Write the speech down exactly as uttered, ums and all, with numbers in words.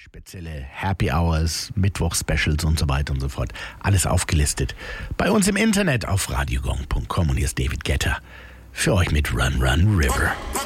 spezielle Happy Hours, Mittwoch-Specials und so weiter und so fort. Alles aufgelistet. Bei uns im Internet auf radiogong punkt com. Und hier ist David Guetta für euch mit Run Run River.